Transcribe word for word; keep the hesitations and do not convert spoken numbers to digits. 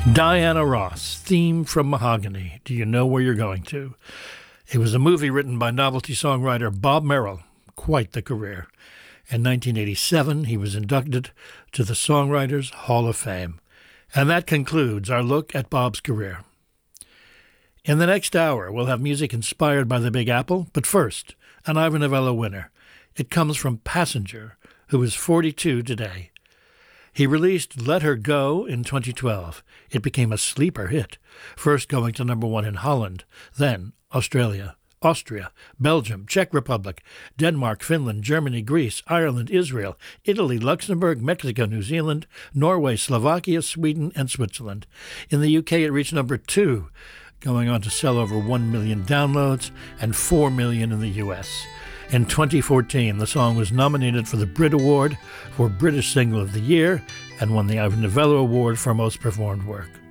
Diana Ross, theme from Mahogany, Do You Know Where You're Going To? It was a movie written by novelty songwriter Bob Merrill, quite the career. In nineteen eighty-seven, he was inducted to the Songwriters Hall of Fame. And that concludes our look at Bob's career. In the next hour, we'll have music inspired by the Big Apple, but first, an Ivor Novello winner. It comes from Passenger, who is forty-two today. He released Let Her Go in twenty twelve. It became a sleeper hit, first going to number one in Holland, then Australia, Austria, Belgium, Czech Republic, Denmark, Finland, Germany, Greece, Ireland, Israel, Italy, Luxembourg, Mexico, New Zealand, Norway, Slovakia, Sweden, and Switzerland. In the U K, it reached number two, going on to sell over one million downloads and four million in the U S. In twenty fourteen, the song was nominated for the Brit Award for British Single of the Year and won the Ivor Novello Award for Most Performed Work.